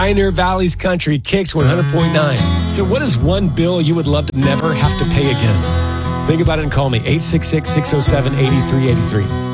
Pioneer Valley's Country, Kicks 100.9. So what is one bill you would love to never have to pay again? Think about it and call me, 866-607-8383.